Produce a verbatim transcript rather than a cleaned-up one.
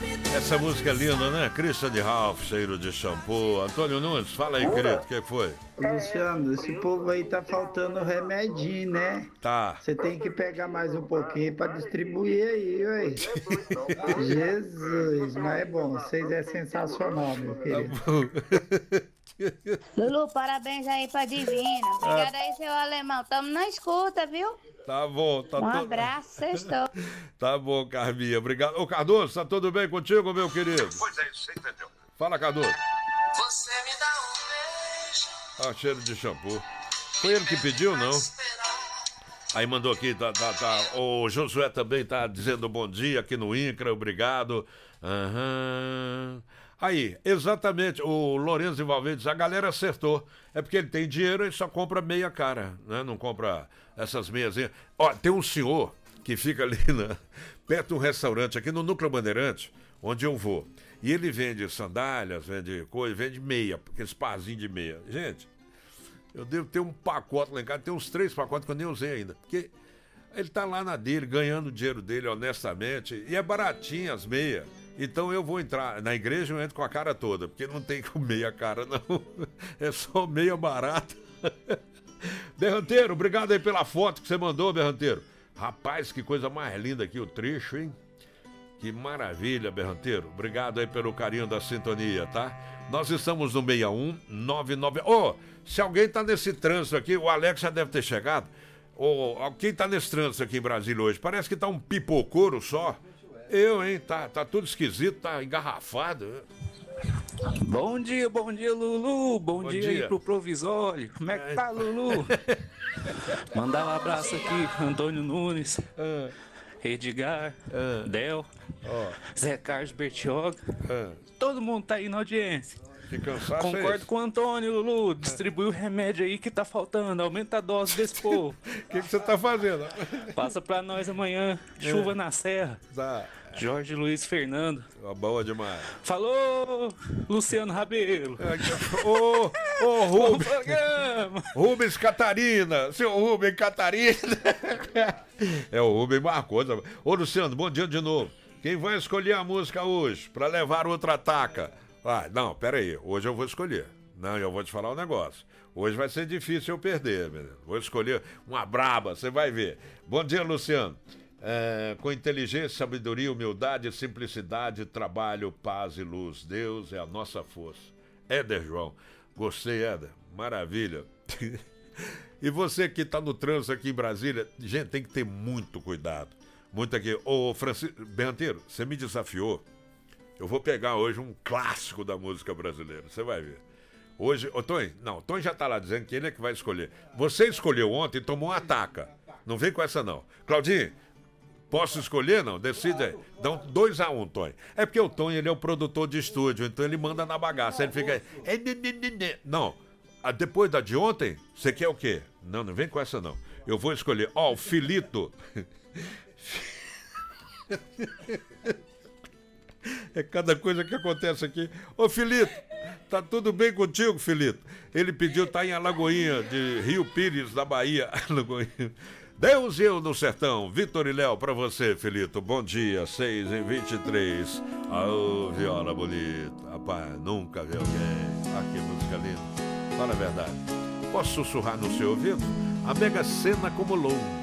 Essa música é linda, né? Christian de Ralph, cheiro de shampoo. Antônio Nunes, fala aí, querido, o que foi? Luciano, esse povo aí tá faltando remedinho, né? Tá. Você tem que pegar mais um pouquinho pra distribuir aí, ué. Jesus, mas é bom, vocês é sensacional, meu Tá querido. bom. Lulu, parabéns aí pra Divina. Obrigada aí, seu alemão. Tamo na escuta, viu? Tá bom, tá Um tudo. abraço, sextou. Tá bom, Carminha, obrigado. Ô, Cardoso, tá tudo bem contigo, meu querido? Pois é, isso, você entendeu. Fala, Cardoso. Você me dá um beijo. Ah, cheiro de shampoo. Foi ele que pediu, não? Aí mandou aqui, tá, tá, tá. O Josué também tá dizendo bom dia aqui no INCRA, obrigado. Aham. Aí, exatamente, o Lourenço de Valverde, a galera acertou. É porque ele tem dinheiro e só compra meia cara, né? Não compra essas meiazinhas. Ó, tem um senhor que fica ali na, perto de um restaurante aqui no Núcleo Bandeirante, onde eu vou. E ele vende sandálias, vende coisa, vende meia, aqueles parzinhos de meia. Gente, eu devo ter um pacote lá em casa, tem uns três pacotes que eu nem usei ainda. Porque ele tá lá na dele, ganhando o dinheiro dele honestamente, e é baratinho as meias. Então eu vou entrar na igreja, eu entro com a cara toda, porque não tem com meia cara, não. É só meia barata. Berranteiro, obrigado aí pela foto que você mandou, Berranteiro. Rapaz, que coisa mais linda aqui o trecho, hein? Que maravilha, Berranteiro. Obrigado aí pelo carinho da sintonia, tá? Nós estamos no seis um nove nove... Ô, oh, se alguém tá nesse trânsito aqui, o Alex já deve ter chegado. Ô, oh, quem tá nesse trânsito aqui em Brasília hoje? Parece que tá um pipocoro só. Eu, hein? Tá, tá tudo esquisito, tá engarrafado. Bom dia, bom dia, Lulu. Bom, Bom dia, dia aí pro provisório. Como é que tá, Lulu? Mandar um abraço aqui, Antônio Nunes, Ah, Edgar, ah, Del, ó, Zé Carlos Bertioga. ah, Todo mundo tá aí na audiência. que cansaço é Concordo esse? com o Antônio, Lulu. Distribui o remédio aí que tá faltando. Aumenta a dose desse povo. O que que você tá fazendo? Passa pra nós amanhã. Chuva na serra. Tá, Jorge Luiz Fernando. ó, boa demais. Falou, Luciano Rabelo. Ô, ô, Bom Rubens, programa. Rubens Catarina, seu Rubens Catarina. É o Rubens Marcosa. Ô, Luciano, bom dia de novo. Quem vai escolher a música hoje pra levar outra ataca? Ah, não, pera aí, hoje eu vou escolher. Não, eu vou te falar um negócio. Hoje vai ser difícil eu perder, menino. Vou escolher uma braba, você vai ver. Bom dia, Luciano. É, com inteligência, sabedoria, humildade, simplicidade, trabalho, paz e luz. Deus é a nossa força. Éder João. Gostei, Éder. Maravilha. E você que está no trânsito aqui em Brasília, gente, tem que ter muito cuidado. Muito aqui. Ô, Francisco Berranteiro, você me desafiou. Eu vou pegar hoje um clássico da música brasileira. Você vai ver. Hoje, ô Tonho, não, o Tonho já tá lá dizendo que ele é que vai escolher. Você escolheu ontem e tomou uma ataca. Não vem com essa, não. Claudinho, posso escolher, não? Decide aí. Dá um dois a um, Tonho. É porque o Tonho, ele é o produtor de estúdio, então ele manda na bagaça. Ele fica aí. Não. Ah, depois da de ontem, você quer o quê? Não, não vem com essa, não. Eu vou escolher. Ó, oh, o Filito. É cada coisa que acontece aqui. Ô, Filito, tá tudo bem contigo, Filito? Ele pediu, tá em Alagoinha, de Rio Pires, da Bahia. Alagoinha. Deus e eu no sertão. Vitor e Léo, pra você, Filito. Bom dia, seis em vinte e três. Ô, viola bonita. Rapaz, nunca vi alguém. Ah, que música linda. Fala a verdade. Posso sussurrar no seu ouvido? A Mega Sena acumulou